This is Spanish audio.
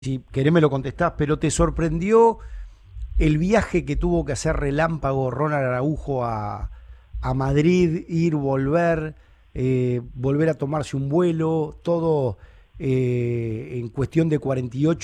si querés me lo contestás, pero ¿te sorprendió el viaje que tuvo que hacer Relámpago Ronald Araujo a Madrid, ir, volver, volver a tomarse un vuelo, todo en cuestión de 48